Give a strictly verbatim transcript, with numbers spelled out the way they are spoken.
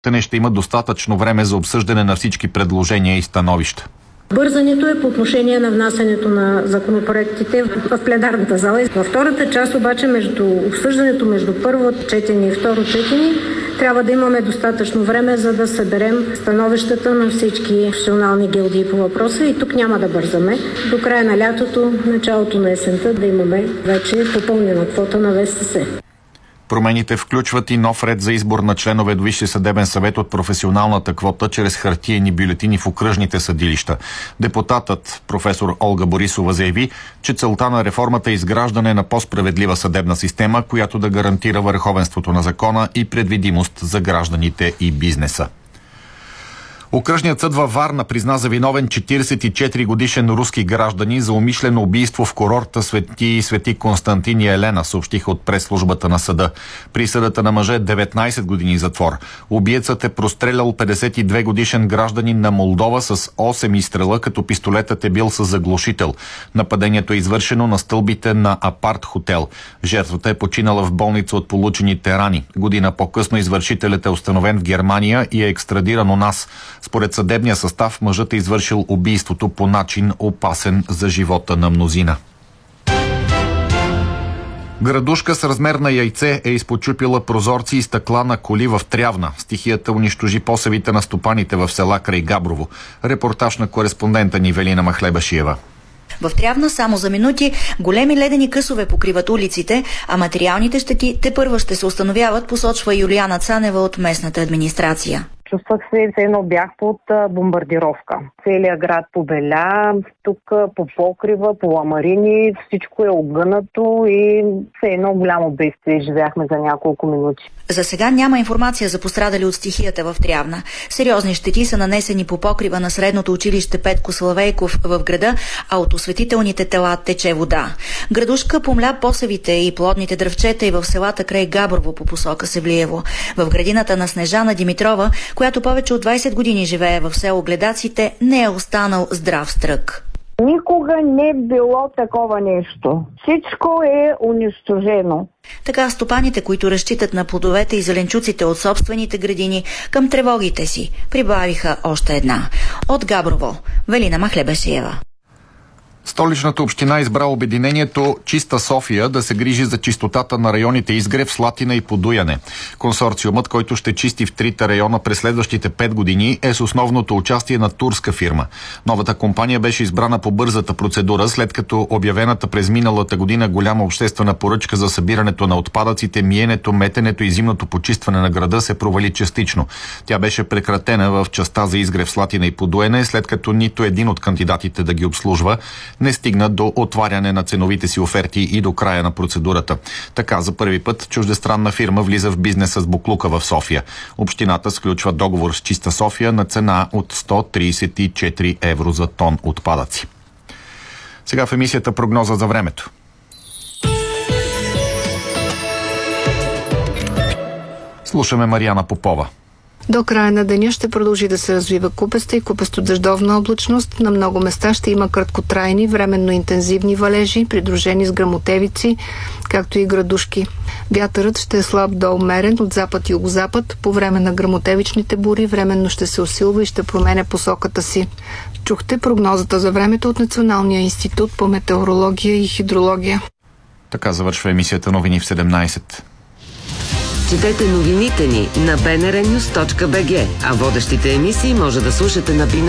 не ще има достатъчно време за обсъждане на всички предложения и становища. Бързането е по отношение на внасянето на законопроектите в пленарната зала. Във втората част обаче, между обсъждането между първо четене и второ четене, трябва да имаме достатъчно време, за да съберем становищата на всички професионални гилдии по въпроса и тук няма да бързаме. До края на лятото, началото на есента да имаме вече попълнена квота на ВСС. Промените включват и нов ред за избор на членове до Висшия съдебен съвет от професионалната квота чрез хартиени бюлетини в окръжните съдилища. Депутатът професор Олга Борисова заяви, че целта на реформата е изграждане на по-справедлива съдебна система, която да гарантира върховенството на закона и предвидимост за гражданите и бизнеса. Окръжният съд във Варна призна за виновен четиридесет и четири годишен руски граждани за умишлено убийство в курорта Свети и Свети Константин и Елена, съобщиха от пресслужбата на съда. Присъдата на мъжа е деветнайсет години затвор. Убиецът е прострелял петдесет и две годишен гражданин на Молдова с осем изстрела, като пистолетът е бил с заглушител. Нападението е извършено на стълбите на апарт хотел. Жертвата е починала в болница от получените рани. Година по-късно извършителят е установен в Германия и е екстрадиран у нас. Според съдебния състав, мъжът е извършил убийството по начин опасен за живота на мнозина. Градушка с размер на яйце е изпочупила прозорци и стъкла на коли в Трявна. Стихията унищожи посевите на стопаните в села край Габрово. Репортаж на кореспондента ни Велина Махлебашиева. В Трявна само за минути големи ледени късове покриват улиците, а материалните щети тепърва ще се установяват, посочва Юлиана Цанева от местната администрация. Чувствах се, все едно бях под бомбардировка. Целият град побеля, тук по покрива, по ламарини, всичко е огънато и все едно голямо бедствие живяхме за няколко минути. За сега няма информация за пострадали от стихията в Трявна. Сериозни щети са нанесени по покрива на средното училище Петко Славейков в града, а от осветителните тела тече вода. Градушка помля посевите и плодните дръвчета и в селата край Габрово по посока Севлиево. В градината на Снежана Димитрова, която повече от двайсет години живее в село Гледаците, не е останал здрав стрък. Никога не е било такова нещо. Всичко е унищожено. Така стопаните, които разчитат на плодовете и зеленчуците от собствените градини, към тревогите си прибавиха още една. От Габрово, Велина Махлебашиева. Столичната община избра обединението Чиста София да се грижи за чистотата на районите Изгрев, Слатина и Подуяне. Консорциумът, който ще чисти в трите района през следващите пет години, е с основното участие на турска фирма. Новата компания беше избрана по бързата процедура, след като обявената през миналата година голяма обществена поръчка за събирането на отпадъците, миенето, метенето и зимното почистване на града се провали частично. Тя беше прекратена в частта за Изгрев, Слатина и Подуяне, след като нито един от кандидатите да ги обслужва не стигна до отваряне на ценовите си оферти и до края на процедурата. Така за първи път чуждестранна фирма влиза в бизнеса с боклука в София. Общината сключва договор с Чиста София на цена от сто трийсет и четири евро за тон отпадъци. Сега в емисията прогноза за времето. Слушаме Мариана Попова. До края на деня ще продължи да се развива купеста и купесто-дъждовна облачност. На много места ще има краткотрайни, временно интензивни валежи, придружени с гръмотевици, както и градушки. Вятърът ще е слаб до умерен от запад и югозапад. По време на гръмотевичните бури временно ще се усилва и ще променя посоката си. Чухте прогнозата за времето от Националния институт по метеорология и хидрология. Така завършва емисията Новини в седемнайсет. Четете новините ни на би ен ар нюз точка би джи, а водещите емисии може да слушате на